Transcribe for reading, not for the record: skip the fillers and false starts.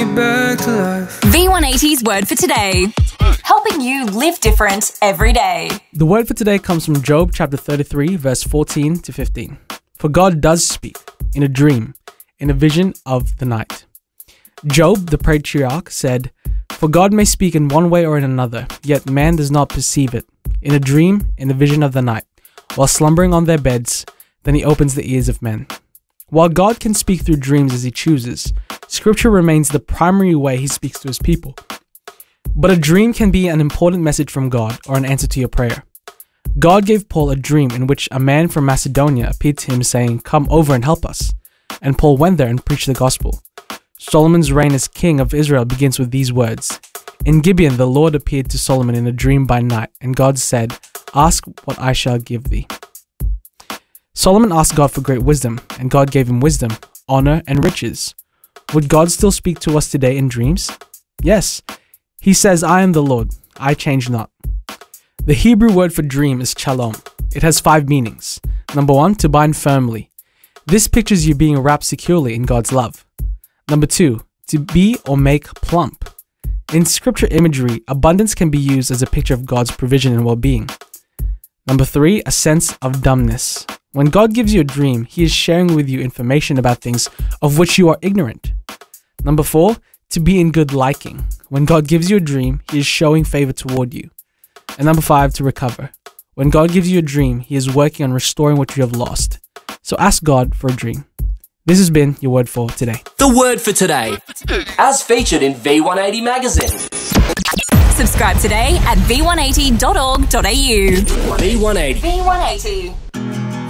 back to life. V180's word for today. Helping you live different every day. The word for today comes from Job chapter 33, verse 14 to 15. For God does speak in a dream, in a vision of the night. Job, the patriarch, said, For God may speak in one way or in another, yet man does not perceive it. In a dream, in a vision of the night, while slumbering on their beds, then he opens the ears of men. While God can speak through dreams as he chooses, Scripture remains the primary way he speaks to his people. But a dream can be an important message from God or an answer to your prayer. God gave Paul a dream in which a man from Macedonia appeared to him saying, Come over and help us. And Paul went there and preached the gospel. Solomon's reign as king of Israel begins with these words. In Gibeon the Lord appeared to Solomon in a dream by night, and God said, Ask what I shall give thee. Solomon asked God for great wisdom, and God gave him wisdom, honor, and riches. Would God still speak to us today in dreams? Yes. He says, I am the Lord, I change not. The Hebrew word for dream is shalom. It has 5 meanings. Number 1, to bind firmly. This pictures you being wrapped securely in God's love. Number 2, to be or make plump. In scripture imagery, abundance can be used as a picture of God's provision and well-being. Number 3, a sense of dumbness. When God gives you a dream, he is sharing with you information about things of which you are ignorant. Number 4, to be in good liking. When God gives you a dream, he is showing favor toward you. And number 5, to recover. When God gives you a dream, he is working on restoring what you have lost. So ask God for a dream. This has been your word for today. The word for today, as featured in V180 magazine. Subscribe today at v180.org.au. V180. V180.